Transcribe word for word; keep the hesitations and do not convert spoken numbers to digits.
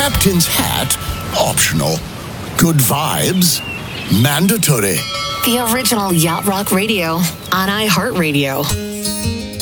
Captain's hat, optional. Good vibes, mandatory. The original Yacht Rock Radio on iHeartRadio.